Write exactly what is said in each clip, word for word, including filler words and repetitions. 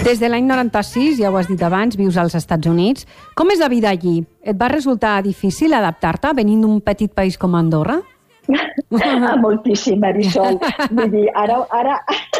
Des de l'any noranta-sis, ja ho has dit abans, vius als Estats Units. Com és la vida allí? Et va resultar difícil adaptar-te venint d'un petit país com Andorra? Ah, moltíssim, Marisol. Vull dir, ara, ara,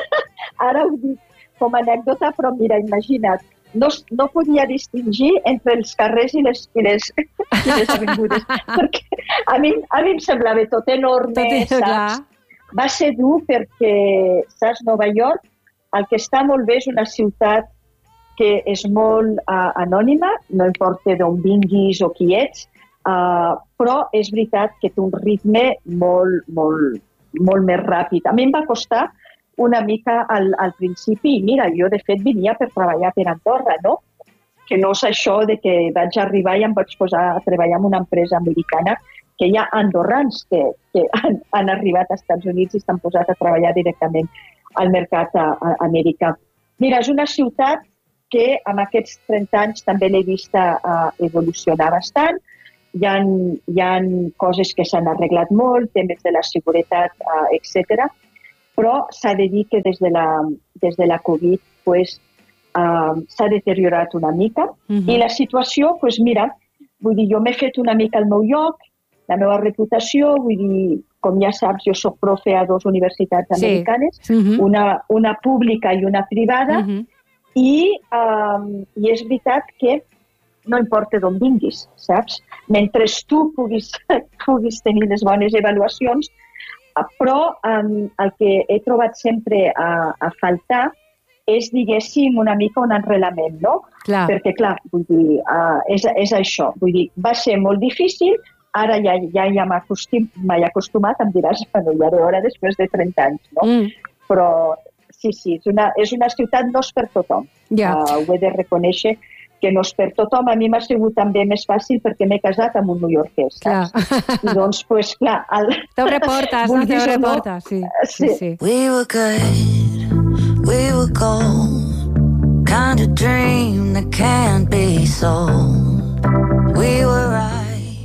ara ho dic com a anècdota, però mira, imagina't, no, no podia distingir entre els carrers i les, i les, i les avingudes, perquè a mi, a mi em semblava tot enorme, tot saps? Clar. Va ser dur perquè, saps, Nova York, el que està molt bé és una ciutat que és molt uh, anònima, no importa d'on vinguis o qui ets, uh, però és veritat que té un ritme molt, molt, molt més ràpid. A mi em va costar una mica al, al principi, i mira, jo de fet venia per treballar per Andorra, no? Que no és això de que vaig arribar i em vaig posar a treballar en una empresa americana, que hi ha andorrans que, que han, han arribat als Estats Units i s'han posat a treballar directament al mercat a, a americà. Mira, és una ciutat que amb aquests trenta anys també l'he vista uh, evolucionar bastant. Hi ha, hi ha coses que s'han arreglat molt, temes de la seguretat, uh, etcètera. Però s'ha de dir que des de la, des de la Covid pues, uh, s'ha deteriorat una mica. Uh-huh. I la situació, pues, mira, vull dir, jo m'he fet una mica el meu lloc, la meva reputació, vull dir, com ja saps, jo soc profe a dues universitats americanes, sí. uh-huh. una, una pública i una privada, uh-huh. i, um, i és veritat que no importa d'on vinguis, saps? Mentre tu puguis, puguis tenir les bones avaluacions, però um, el que he trobat sempre a, a faltar és, diguéssim, una mica un enrelament, no? Clar. Perquè, clar, vull dir, uh, és, és això. Vull dir, va ser molt difícil, ara ja, ja, ja m'he acostum, acostumat, em diràs, bueno, ja d'hora després de trenta anys, no? Mm. Però sí, sí, és una, és una ciutat, no és per tothom. Yeah. Uh, ho he de reconèixer, que no és per tothom. A mi m'ha sigut també més fàcil perquè m'he casat amb un newyorkès, saps? I doncs, pues, clar... El... T'obre portes, no? T'obre portes, sí. Sí. sí. We were good, we were gold, kind of dream that can't be sold. We were right.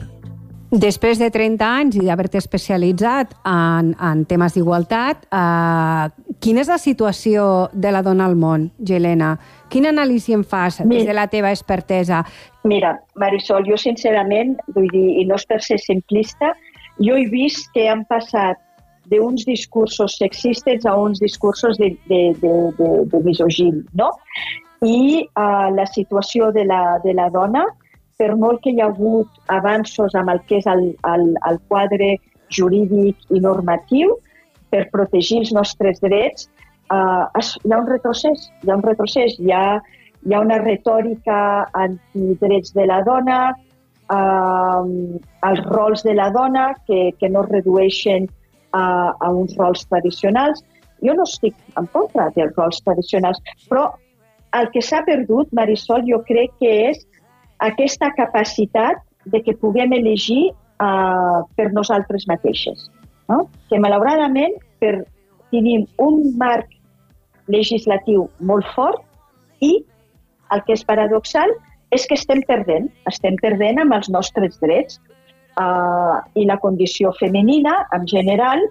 Després de trenta anys i d'haver-te especialitzat en, en temes d'igualtat, eh, quina és la situació de la dona al món, Yelena? Quin anàlisi en fas des de la teva expertesa? Mira, Marisol, jo sincerament, vull dir, i no és per ser simplista, jo he vist que han passat d'uns discursos sexistes a uns discursos de, de, de, de, de misogini, no? I uh, la situació de la, de la dona, per molt que hi ha hagut avanços amb el que és el, el, el quadre jurídic i normatiu per protegir els nostres drets, uh, es, hi ha un retrocés, hi ha un retrocés, hi ha, hi ha una retòrica antidrets de la dona, uh, els rols de la dona que, que no es redueixen a, a uns rols tradicionals. Jo no estic en contra dels rols tradicionals, però el que s'ha perdut, Marisol, jo crec que és aquesta capacitat de que puguem elegir uh, per nosaltres mateixes. No? Que, malauradament, per, tenim un marc legislatiu molt fort i el que és paradoxal és que estem perdent. Estem perdent amb els nostres drets uh, i la condició femenina, en general,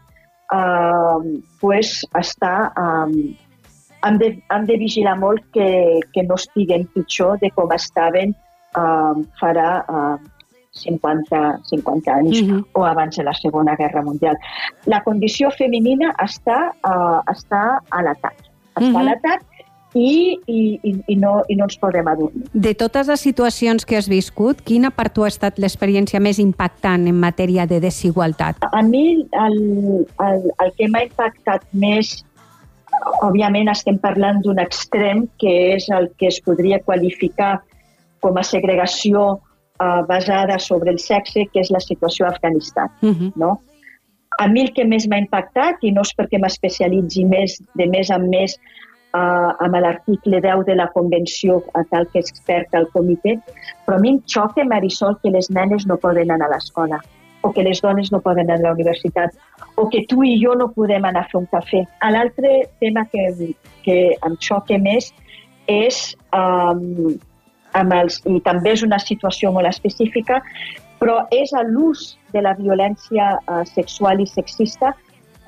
uh, pues, està... Um, hem, de, hem de vigilar molt que, que no estiguem pitjor de com estaven Uh, farà uh, cinquanta, cinquanta anys mm-hmm. o abans de la Segona Guerra Mundial. La condició femenina està, uh, està a l'atac. Està mm-hmm. a l'atac i, i, i, no, i no ens podem adormir. De totes les situacions que has viscut, quina per tu ha estat l'experiència més impactant en matèria de desigualtat? A mi el, el, el que m'ha impactat més, òbviament estem parlant d'un extrem que és el que es podria qualificar com a segregació uh, basada sobre el sexe, que és la situació a Afganistan. Uh-huh. No? A mi el que més m'ha impactat, i no és perquè m'especialitzi més, de més en més uh, amb l'article deu de la Convenció a tal que és experta al comitè, però a mi em xoca, Marisol, que les nenes no poden anar a l'escola, o que les dones no poden anar a la universitat, o que tu i jo no podem anar a fer un cafè. L'altre tema que, que em xoca més és... Um, amb els, i també és una situació molt específica, però és l'ús de la violència uh, sexual i sexista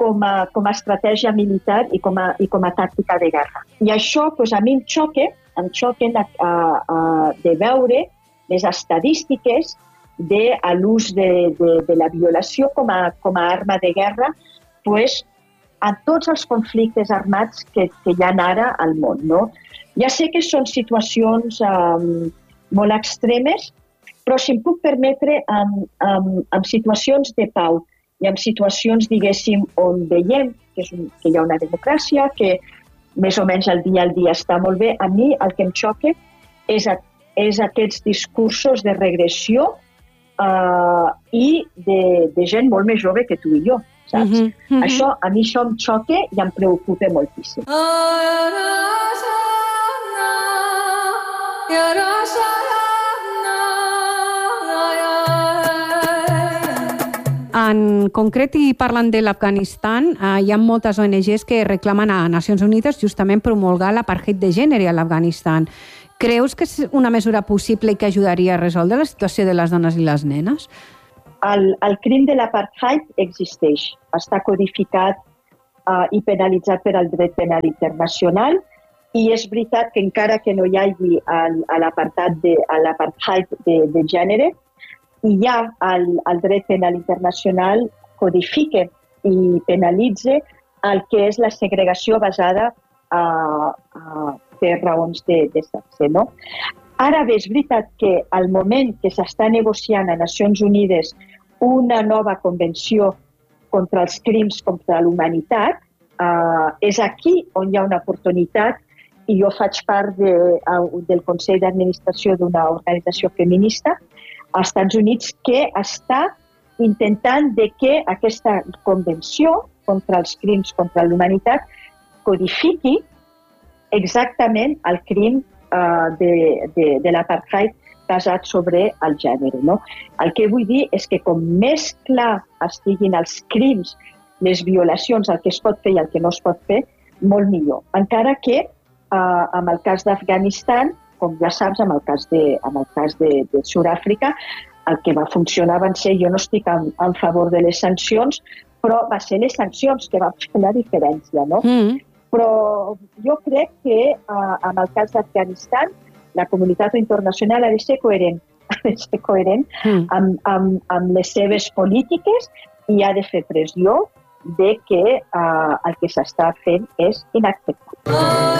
com a, com a estratègia militar i com a, i com a tàctica de guerra. I això pues, a mi em xoca, em xoquen a, a, a, de veure les estadístiques de l'ús de, de, de la violació com a, com a arma de guerra pues, a tots els conflictes armats que, que hi ha ara al món. No? Ja sé que són situacions um, molt extremes, però si em puc permetre, en, en, en situacions de pau i en situacions, diguéssim, on veiem que, és un, que hi ha una democràcia, que més o menys el dia al dia està molt bé, a mi el que em xoca és, a, és aquests discursos de regressió uh, i de, de gent molt més jove que tu i jo. Saps? Mm-hmm, mm-hmm. Això, a mi això em xoca i em preocupa moltíssim. En concret, i parlant de l'Afganistan, eh, hi ha moltes O N Ges que reclamen a Nacions Unides justament promulgar l'apartheid de gènere a l'Afganistan. Creus que és una mesura possible i que ajudaria a resoldre la situació de les dones i les nenes? El, el crim de l'apartheid existeix, està codificat uh, i penalitzat per al dret penal internacional i és veritat que encara que no hi hagi l'apartheid de, de, de gènere, hi ha el, el dret penal internacional codifica i penalitza el que és la segregació basada uh, uh, per raons de, de sexe. No? Ara bé, és veritat que al moment que s'està negociant a Nacions Unides una nova convenció contra els crims contra l'humanitat, eh, és aquí on hi ha una oportunitat i jo faig part de, del Consell d'Administració d'una organització feminista als Estats Units que està intentant de que aquesta convenció contra els crims contra l'humanitat codifiqui exactament el crim uh, de, de, de l'apartheid basat sobre el gènere. No? El que vull dir és que com més clar estiguin els crims, les violacions, el que es pot fer i el que no es pot fer, molt millor. Encara que uh, en el cas d'Afganistan, com ja saps, en el cas de, en el cas de, de Sud-àfrica, el que va funcionar van ser, jo no estic en, en favor de les sancions, però va ser les sancions que van fer la diferència. No? Mm. Però jo crec que uh, en el cas d'Afganistan la comunitat internacional ha de ser coherent, ha de ser coherent mm. amb, amb, amb les seves polítiques i ha de fer pressió de que uh, el que s'està fent és inacceptable.